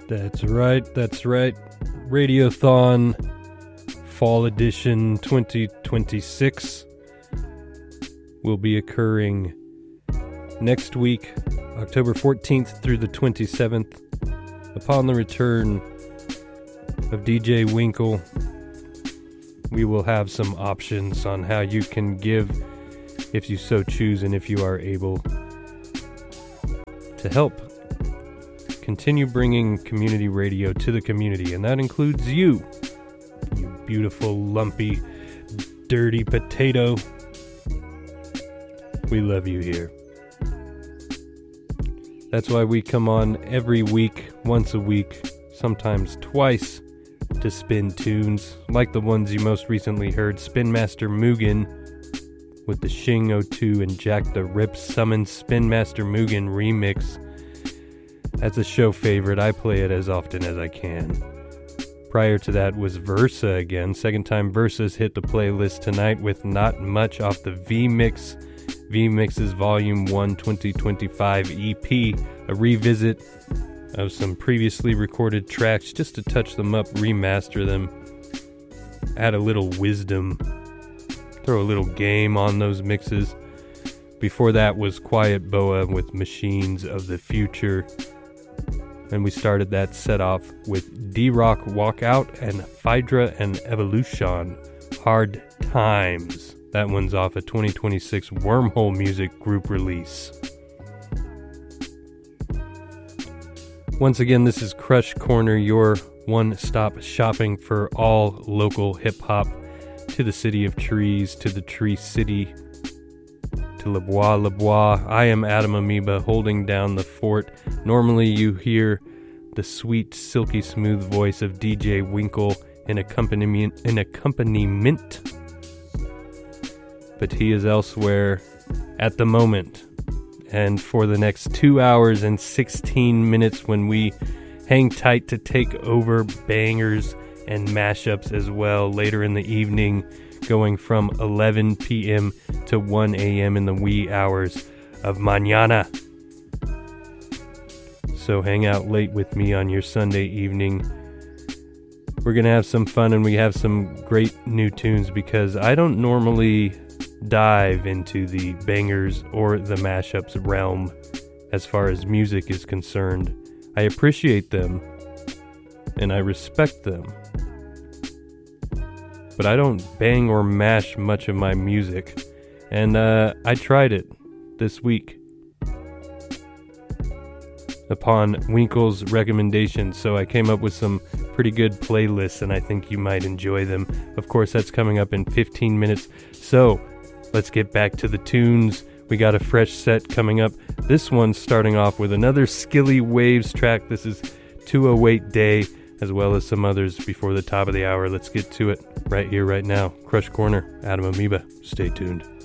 That's right. Radiothon Fall Edition 2026 will be occurring next week, October 14th through the 27th. Upon the return of DJ Winkle, we will have some options on how you can give, if you so choose and if you are able, to help continue bringing community radio to the community, and that includes you beautiful, lumpy, dirty potato. We love you here. That's why we come on every week, once a week, sometimes twice, to spin tunes, like the ones you most recently heard, Spin Master Mugen with the Shing 02 and Jack the Rip Summon Spin Master Mugen remix. That's a show favorite. I play it as often as I can. Prior to that was Versa again. Second time Versa's hit the playlist tonight with Not Much off the V-Mix. V-Mix's Volume 1 2025 EP. A revisit of some previously recorded tracks just to touch them up, remaster them, add a little wisdom, throw a little game on those mixes. Before that was Quiet Boa with Machines of the Future. And we started that set off with D-Rock Walkout and Phaedra and Evolution, Hard Times. That one's off a 2026 Wormhole Music group release. Once again, this is Crush Corner, your one-stop shopping for all local hip-hop, to the City of Trees, to the Tree City, to Le Bois. I am Adam Amoeba, holding down the fort. Normally you hear the sweet, silky smooth voice of DJ Winkle in accompaniment, but he is elsewhere at the moment. And for the next 2 hours and 16 minutes, when we hang tight to take over bangers and mashups as well later in the evening, going from 11 p.m. to 1 a.m. in the wee hours of mañana. So hang out late with me on your Sunday evening. We're going to have some fun, and we have some great new tunes, because I don't normally dive into the bangers or the mashups realm as far as music is concerned. I appreciate them and I respect them, but I don't bang or mash much of my music. And I tried it this week upon Winkle's recommendation, so I came up with some pretty good playlists, and I think you might enjoy them. Of course, that's coming up in 15 minutes, so let's get back to the tunes. We got a fresh set coming up. This one's starting off with another Skilly Waves track. This is 208 Day, as well as some others before the top of the hour. Let's get to it right here, right now. Crush Corner, Adam Amoeba. Stay tuned.